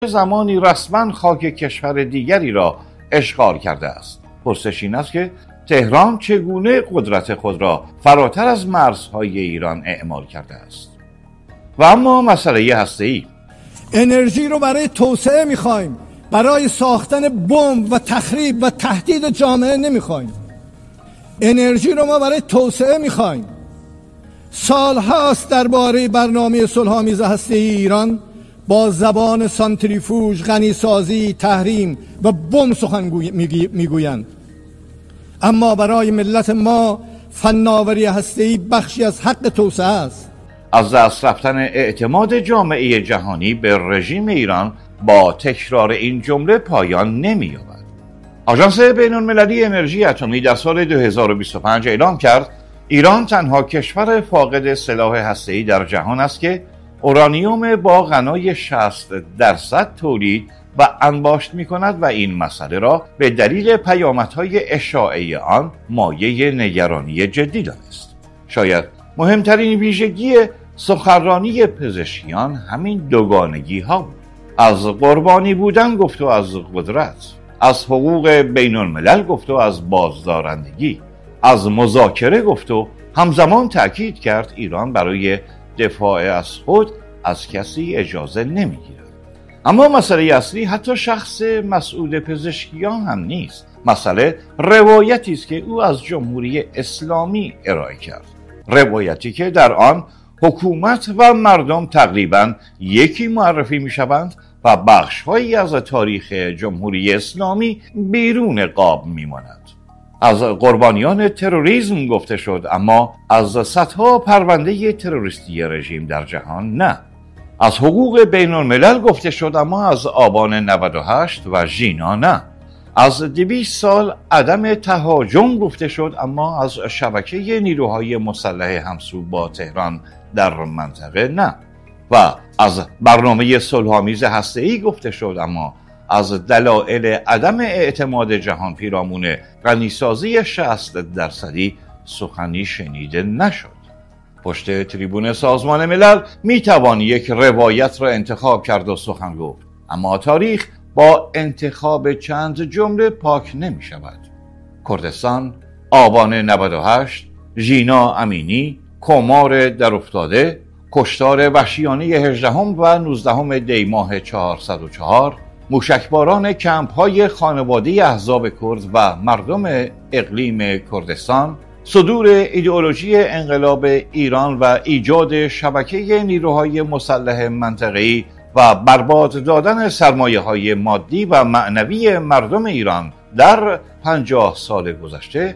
زمانی رسما خاک کشور دیگری را اشغال کرده است. پرسش این است که تهران چگونه قدرت خود را فراتر از مرزهای ایران اعمال کرده است؟ و اما مسئله هسته‌ای. انرژی رو برای توسعه میخوایم، برای ساختن بمب و تخریب و تهدید جامعه نمیخوایم. انرژی رو ما برای توسعه میخوایم. سالهاست درباره برنامه صلح‌آمیز هسته‌ای ایران با زبان سانتریفوژ، غنیسازی، تحریم و بمب سخن میگویند. اما برای ملت ما فناوری هسته‌ای بخشی از حق توسعه است. از دست رفتن اعتماد جامعه جهانی به رژیم ایران با تکرار این جمله پایان نمی‌یابد. آژانس بین‌المللی انرژی اتمی در سال 2025 اعلام کرد ایران تنها کشور فاقد سلاح هسته‌ای در جهان است که اورانیوم با غنای 60% تولید و انباشت می‌کند و این مسئله را به دلیل پیامدهای اشعاعی آن مایه نگرانی جدی دانست. شاید مهمترین ویژگی سخنرانی پزشکیان همین دوگانگی ها بود. از قربانی بودن گفت و از قدرت، از حقوق بین الملل گفت و از بازدارندگی، از مذاکره گفت و همزمان تأکید کرد ایران برای دفاع از خود از کسی اجازه نمیگیرد. اما مسئله اصلی حتی شخص مسئول پزشکیان هم نیست. مسئله روایتی است که او از جمهوری اسلامی ارائه کرد. روایتی که در آن حکومت و مردم تقریباً یکی معرفی می شوند و بخش‌هایی از تاریخ جمهوری اسلامی بیرون قاب می ماند. از قربانیان تروریسم گفته شد اما از صدها پرونده تروریستی رژیم در جهان نه. از حقوق بین الملل گفته شد اما از آبان 98 و ژینا نه. از 200 سال عدم تهاجم گفته شد اما از شبکه نیروهای مسلح همسو با تهران در منطقه نه. و از برنامه صلح‌آمیز هسته‌ای گفته شد اما از دلایل عدم اعتماد جهان پیرامون غنیسازی 60% سخنی شنیده نشد. پشت تریبون سازمان ملل می توان یک روایت را انتخاب کرد و سخن گفت، اما تاریخ با انتخاب چند جمله پاک نمی شود. کردستان، آبان 98، ژینا امینی، کمار در افتاده، کشتار وحشیانه 18 و 19 دی ماه 404، موشکباران کمپ‌های خانواده احزاب کرد و مردم اقلیم کردستان، صدور ایدئولوژی انقلاب ایران و ایجاد شبکه نیروهای مسلح منطقه‌ای و برباد دادن سرمایه‌های مادی و معنوی مردم ایران در 50 سال گذشته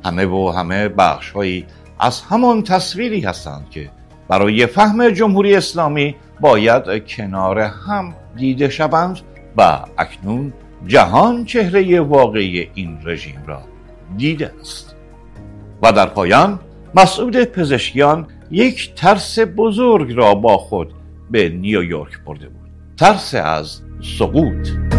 همه بخش‌هایی از همان تصویری هستند که برای فهم جمهوری اسلامی باید کنار هم دیده شوند و اکنون جهان چهره واقعی این رژیم را دیده است. و در پایان مسعود پزشکیان یک ترس بزرگ را با خود به نیویورک برده بود. ترس از سقوط.